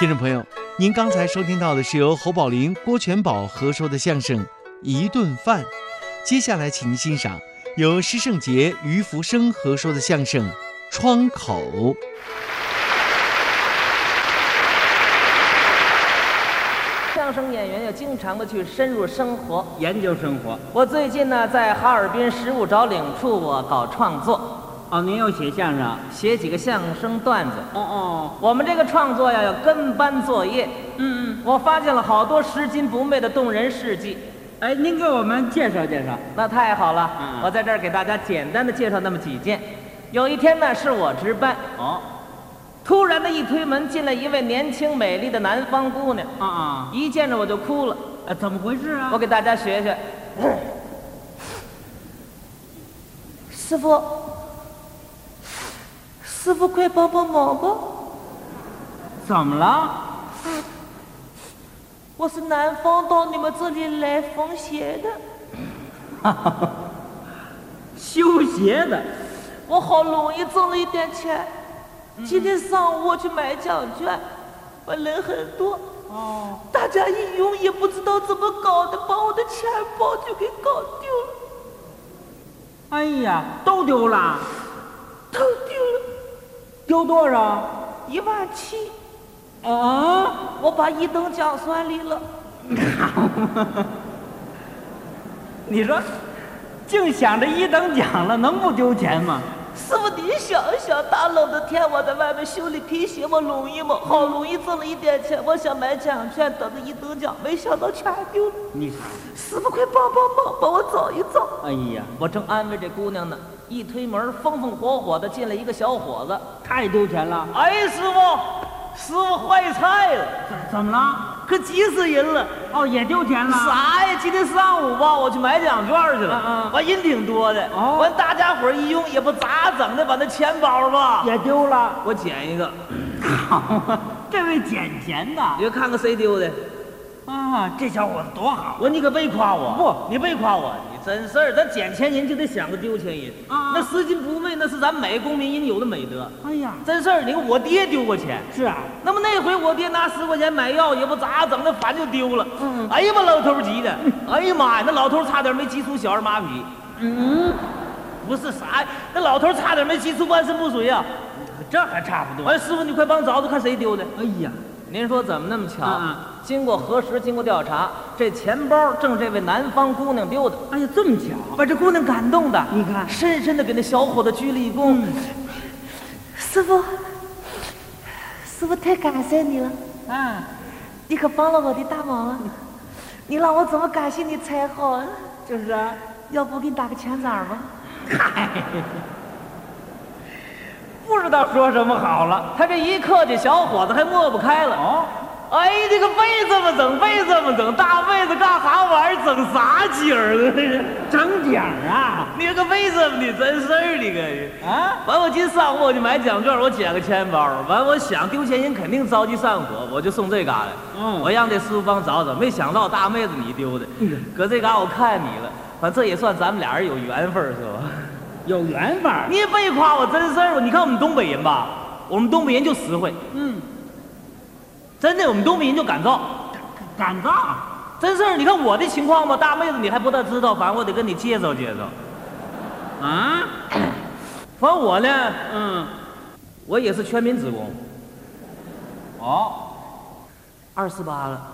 听众朋友，您刚才收听到的是由侯宝林、郭全宝合说的相声《一顿饭》，接下来请您欣赏由施圣杰、于福生合说的相声《窗口》。 相声演员要经常的去深入生活， 研究生活。 我最近呢，在哈尔滨食物找领处，我搞创作。 哦，您又写相声， 写几个相声段子。 哦， 我们这个创作呀，要跟班作业。我发现了好多拾金不昧的动人事迹。 哎，您给我们介绍介绍。 那太好了，我在这儿给大家简单的介绍那么几件。有一天呢，是我值班。突然的一推门，进来一位年轻美丽的南方姑娘。一见着我就哭了。 怎么回事啊？ 我给大家学学。师傅，快帮帮忙吧！ 怎么了？ 我是南方到你们这里来缝鞋的。 修鞋的。 我好不容易挣了一点钱，今天上午我去买奖券，我人很多。大家一用也不知道怎么搞的，把我的钱包就给搞丢了。 哎呀，都丢了。 都丢了。 丢多少 ？17000。 我把1等奖算里了。 你说，净想着1等奖了，能不丢钱吗？ 师傅，你想一想，大冷的天，我在外面修理皮鞋，我容易吗？好容易挣了一点钱，我想买奖券，等着1等奖，没想到全丢了。 你看， 师傅，快帮帮忙，帮我找一找。 哎呀， 我正安慰这姑娘呢，一推门，风风火火的进来一个小伙子。 太丢钱了。 哎，师傅坏菜了。 怎么了？ 可急死人了。 也丢钱了。 啥呀？今天上午吧，我去买奖券去了。完人挺多的。完大家伙一用也不咋整的，把那钱包吧也丢了。 我捡一个。 这位捡钱的， 你看看谁丢的。 这小伙子多好。 你可别夸我。 不， 你别夸我，你真事儿。咱捡钱人就得想个丢钱人。那拾金不昧，那是咱每个公民应有的美德。 哎呀， 真事儿。你看我爹丢过钱。 是啊。 那么那回我爹拿10块钱买药，也不咋整的，反正就丢了。哎呀妈，老头急的。哎呀妈呀，那老头差点没急出小儿麻痹。不是啥，那老头差点没急出半身不遂啊。 这还差不多。 哎，师傅，你快帮找找看谁丢的。 哎呀， 您说怎么那么巧？经过核实，经过调查，这钱包正这位南方姑娘丢的。 哎呀，这么巧， 把这姑娘感动的， 你看， 深深的给那小伙子鞠了一躬。师傅，太感谢你了。你可帮了我的大忙了。你让我怎么感谢你才好啊？ 就是啊， 要不给你打个钱枣吧？ 不知道说什么好了。 他这一客气，小伙子还抹不开了。哎，这个背这么整，背这么整，大被子干啥玩意儿？整啥景儿了？这是整景啊！ 你个背这么的真事儿，你个完我今上午我就买奖券，我捡个钱包。完我想丢钱人肯定着急上火，我就送这嘎来。我让这师傅帮找找，没想到大妹子你丢的。搁这嘎我看你了，反正这也算咱们俩人有缘分是吧？ 有缘分。 你也别夸我真事儿。你看我们东北人吧，我们东北人就实惠。真的，我们东北人就敢造，真事儿。你看我的情况吧，大妹子你还不大知道，反正我得跟你介绍介绍。反正我呢，我也是全民职工。248了。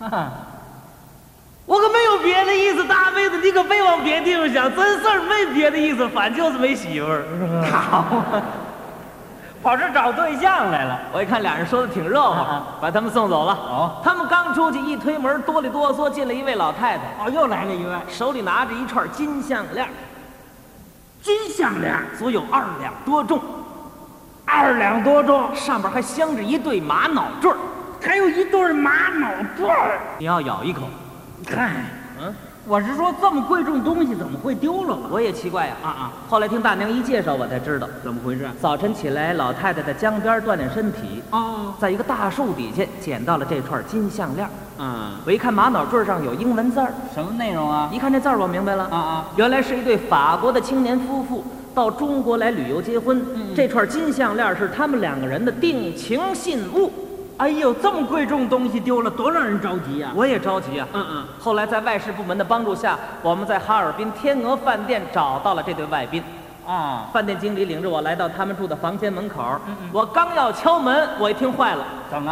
我可没有别的意思，大妹子你可别往别地方想，真事儿没别的意思，反就是没媳妇儿。 好。跑这找对象来了。 我一看俩人说的挺热闹，把他们送走了。他们刚出去一推门，哆里哆嗦进来一位老太太。 又来了一位， 手里拿着一串金项链。 金项链足有2两多重。 2两多重， 上边还镶着一对玛瑙坠儿， 还有一对玛瑙坠儿。 你要咬一口。 嗨，我是说这么贵重东西怎么会丢了吧？ 我也奇怪呀。后来听大娘一介绍，我才知道怎么回事。 早晨起来，老太太在江边锻炼身体。在一个大树底下捡到了这串金项链。我一看玛瑙坠上有英文字儿。 什么内容啊？ 一看这字儿我明白了。原来是一对法国的青年夫妇到中国来旅游结婚。这串金项链是他们2个人的定情信物。 哎呦，这么贵重东西丢了，多让人着急呀！ 我也着急啊。后来在外事部门的帮助下，我们在哈尔滨天鹅饭店找到了这对外宾。 啊， 饭店经理领着我来到他们住的房间门口。我刚要敲门，我一听坏了， 怎么？